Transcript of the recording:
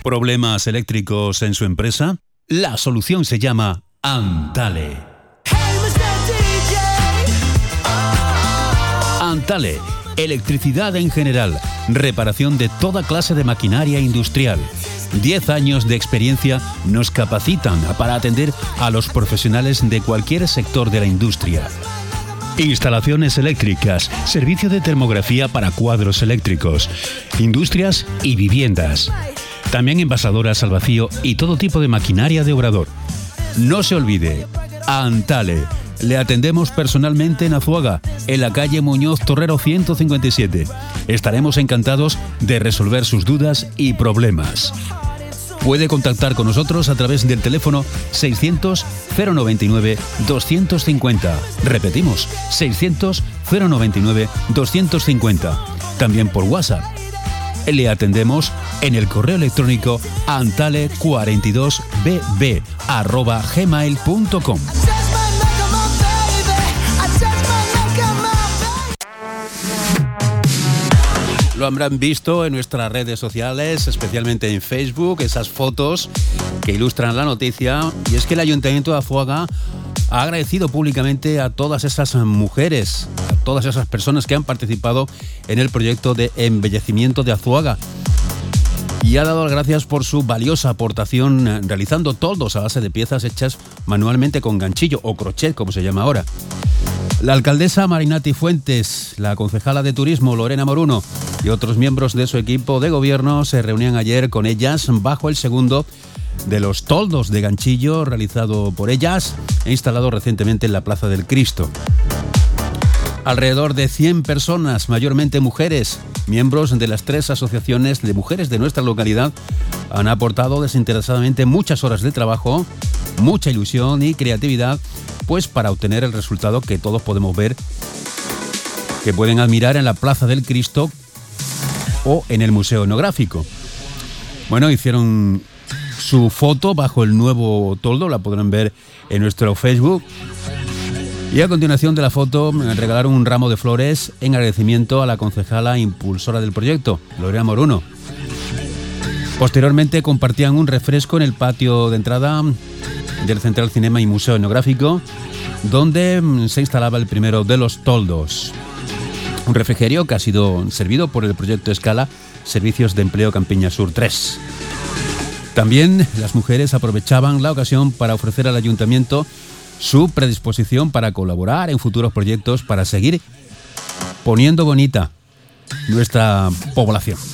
¿Problemas eléctricos en su empresa? La solución se llama Antale. Antale, electricidad en general, reparación de toda clase de maquinaria industrial. 10 años de experiencia nos capacitan para atender a los profesionales de cualquier sector de la industria. Instalaciones eléctricas, servicio de termografía para cuadros eléctricos, industrias y viviendas. También envasadoras al vacío y todo tipo de maquinaria de obrador. No se olvide, Antale. Le atendemos personalmente en Azuaga, en la calle Muñoz Torrero 157. Estaremos encantados de resolver sus dudas y problemas. Puede contactar con nosotros a través del teléfono 600-099-250. Repetimos, 600-099-250. También por WhatsApp. Le atendemos en el correo electrónico antale42bb@gmail.com. Lo habrán visto en nuestras redes sociales, especialmente en Facebook, esas fotos que ilustran la noticia. Y es que el Ayuntamiento de Azuaga ha agradecido públicamente a todas esas mujeres, a todas esas personas que han participado en el proyecto de embellecimiento de Azuaga. Y ha dado las gracias por su valiosa aportación realizando toldos a base de piezas hechas manualmente con ganchillo o crochet, como se llama ahora. La alcaldesa Marinati Fuentes, la concejala de Turismo Lorena Moruno y otros miembros de su equipo de gobierno se reunían ayer con ellas bajo el segundo de los toldos de ganchillo realizado por ellas e instalado recientemente en la Plaza del Cristo. Alrededor de 100 personas, mayormente mujeres, miembros de las 3 asociaciones de mujeres de nuestra localidad, han aportado desinteresadamente muchas horas de trabajo, mucha ilusión y creatividad, pues para obtener el resultado que todos podemos ver, que pueden admirar en la Plaza del Cristo o en el Museo Etnográfico. Bueno, hicieron su foto bajo el nuevo toldo, la podrán ver en nuestro Facebook. Y a continuación de la foto regalaron un ramo de flores en agradecimiento a la concejala impulsora del proyecto, Lorena Moruno. Posteriormente compartían un refresco en el patio de entrada del Central Cinema y Museo Etnográfico, donde se instalaba el primero de los toldos. Un refrigerio que ha sido servido por el proyecto Escala Servicios de Empleo Campiña Sur 3. También las mujeres aprovechaban la ocasión para ofrecer al ayuntamiento su predisposición para colaborar en futuros proyectos para seguir poniendo bonita nuestra población.